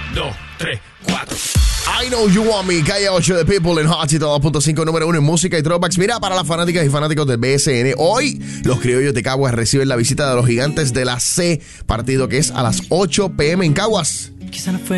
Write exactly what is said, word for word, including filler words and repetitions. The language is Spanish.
dos, tres, cuatro. I Know You Want Me, Calle ocho de People en Hot City dos punto cinco, número uno en música y throwbacks. Mira, para las fanáticas y fanáticos del B S N, hoy los criollos de Caguas reciben la visita de los gigantes de la C, partido que es a las ocho p m en Caguas. Quizá no fue